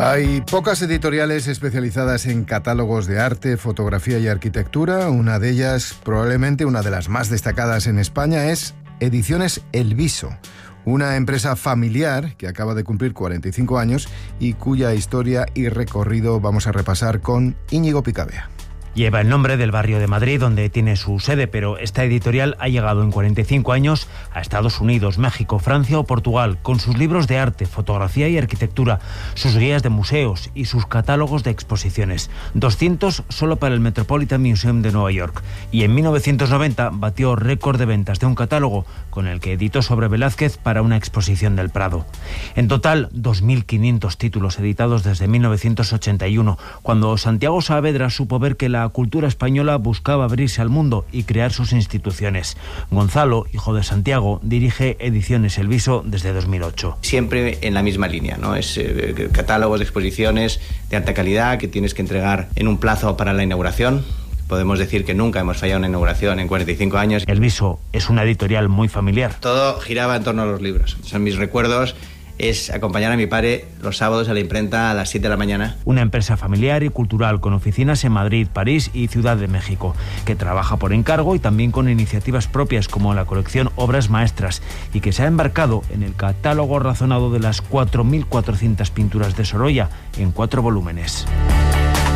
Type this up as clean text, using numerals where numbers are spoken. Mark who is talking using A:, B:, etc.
A: Hay pocas editoriales especializadas en catálogos de arte, fotografía y arquitectura. Una de ellas, probablemente una de las más destacadas en España, es Ediciones El Viso, una empresa familiar que acaba de cumplir 45 años y cuya historia y recorrido vamos a repasar con Íñigo Picabea.
B: Lleva el nombre del barrio de Madrid donde tiene su sede, pero esta editorial ha llegado en 45 años a Estados Unidos, México, Francia o Portugal, con sus libros de arte, fotografía y arquitectura, sus guías de museos y sus catálogos de exposiciones. 200 solo para el Metropolitan Museum de Nueva York. Y en 1990 batió récord de ventas de un catálogo con el que editó sobre Velázquez para una exposición del Prado. En total, 2.500 títulos editados desde 1981, cuando Santiago Saavedra supo ver que la cultura española buscaba abrirse al mundo y crear sus instituciones. Gonzalo, hijo de Santiago, dirige Ediciones El Viso desde 2008.
C: Siempre en la misma línea, ¿no? Es catálogos de exposiciones de alta calidad que tienes que entregar en un plazo para la inauguración. Podemos decir que nunca hemos fallado una inauguración en 45 años.
B: El Viso es una editorial muy familiar.
C: Todo giraba en torno a los libros. Son mis recuerdos. Es acompañar a mi padre los sábados a la imprenta a las 7 de la mañana.
B: Una empresa familiar y cultural con oficinas en Madrid, París y Ciudad de México, que trabaja por encargo y también con iniciativas propias como la colección Obras Maestras y que se ha embarcado en el catálogo razonado de las 4.400 pinturas de Sorolla en 4 volúmenes.